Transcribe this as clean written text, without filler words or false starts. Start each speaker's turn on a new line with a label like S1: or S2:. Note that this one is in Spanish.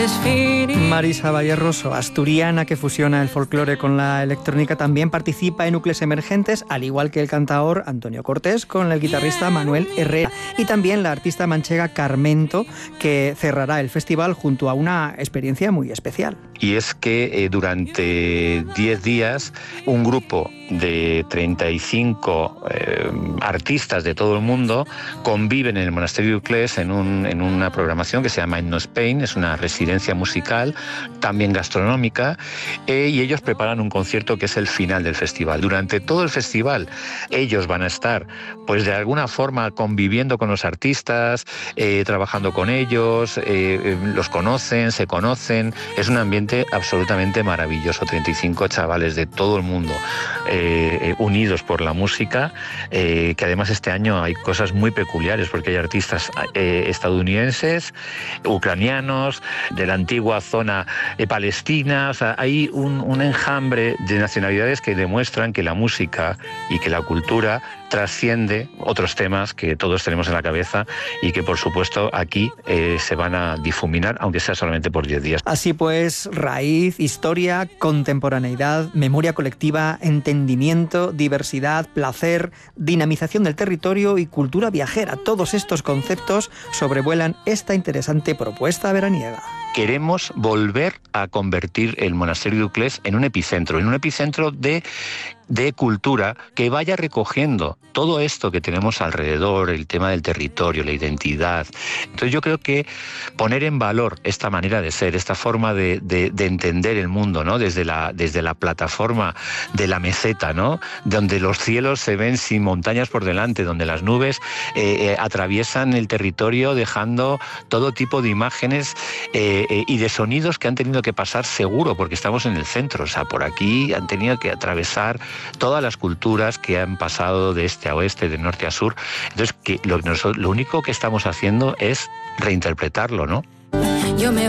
S1: Marisa Valleroso, asturiana que fusiona el folclore con la electrónica, también participa en Núcleos Emergentes, al igual que el cantaor Antonio Cortés con el guitarrista Manuel Herrera, y también la artista manchega Carmento, que cerrará el festival junto a una experiencia muy especial.
S2: Y es que durante 10 días un grupo de 35 artistas de todo el mundo conviven en el Monasterio de Uclés en una programación que se llama Etno Spain. Es una residencia musical, también gastronómica, y ellos preparan un concierto que es el final del festival. Durante todo el festival ellos van a estar, pues de alguna forma, conviviendo con los artistas, trabajando con ellos, los conocen, se conocen. Es un ambiente absolutamente maravilloso. 35 chavales de todo el mundo unidos por la música, que además este año hay cosas muy peculiares porque hay artistas estadounidenses, ucranianos, de la antigua zona palestina. O sea, hay un enjambre de nacionalidades que demuestran que la música y que la cultura trasciende otros temas que todos tenemos en la cabeza y que por supuesto aquí se van a difuminar, aunque sea solamente por 10 días.
S1: Así pues, raíz, historia, contemporaneidad, memoria colectiva, entendimiento, diversidad, placer, dinamización del territorio y cultura viajera. Todos estos conceptos sobrevuelan esta interesante propuesta veraniega.
S2: Queremos volver a convertir el Monasterio de Uclés en un epicentro de cultura que vaya recogiendo todo esto que tenemos alrededor, el tema del territorio, la identidad. Entonces yo creo que poner en valor esta manera de ser, esta forma de entender el mundo, ¿no? Desde la plataforma de la meseta, ¿no? Donde los cielos se ven sin montañas por delante, donde las nubes atraviesan el territorio dejando todo tipo de imágenes y de sonidos que han tenido que pasar seguro, porque estamos en el centro. O sea, por aquí han tenido que atravesar todas las culturas que han pasado de este a oeste, de norte a sur. Entonces, lo único que estamos haciendo es reinterpretarlo, ¿no?
S3: Yo me